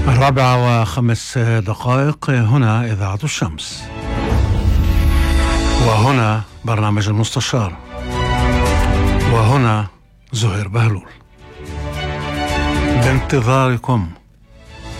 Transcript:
4:05. هنا إذاعة الشمس، وهنا برنامج المستشار، وهنا زهير بهلول بانتظاركم.